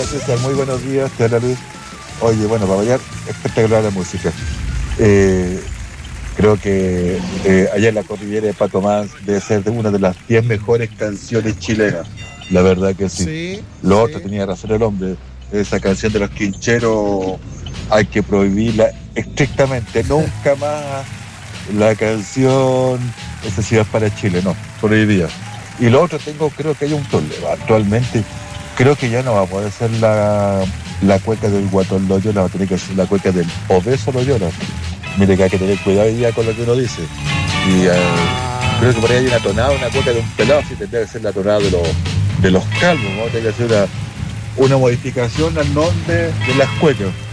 Hola César, muy buenos días, te habla Luis. Oye, bueno, para variar, espectacular la música. Eh, Creo que allá en la cordillera de Pato Más debe ser de una de las 10 mejores canciones chilenas. La verdad que sí. Sí, Lo otro sí. tenía razón el hombre. Esa canción de los Quincheros hay que prohibirla estrictamente. Nunca más la canción esa ciudad para Chile, no, prohibida. Y lo otro creo que hay un problema. Actualmente creo que ya no va a poder ser la cueca del Guatón Loyola, va a tener que ser la cueca del obeso Loyola. Mire que hay que tener cuidado hoy día con lo que uno dice. Y creo Ah, que por ahí hay una tonada, una cueca de un pelado, sí tendría que ser la tonada de los calvos, ¿no? Tiene que ser una modificación al nombre de las cuecas.